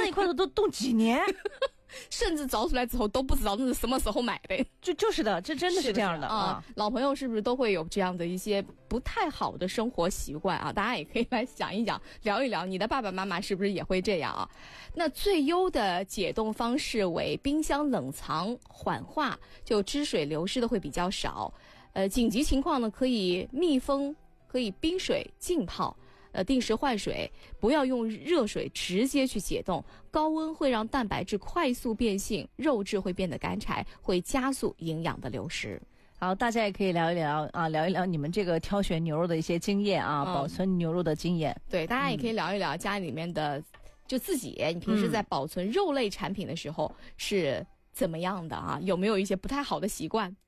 一块都冻几年。 甚至凿出来之后都不知道那是什么时候买的。 就是的，这真的是这样的啊。 老朋友是不是都会有这样的一些不太好的生活习惯啊？大家也可以来想一想，聊一聊，你的爸爸妈妈是不是也会这样啊？那最优的解冻方式为冰箱冷藏缓化，就汁水流失的会比较少。紧急情况呢，可以密封，可以冰水浸泡。定时换水，不要用热水直接去解冻，高温会让蛋白质快速变性，肉质会变得干柴，会加速营养的流失。 好，大家也可以聊一聊啊，聊一聊你们这个挑选牛肉的一些经验啊，保存牛肉的经验。 对，大家也可以聊一聊家里面的，就自己，你平时在保存肉类产品的时候是怎么样的啊？有没有一些不太好的习惯？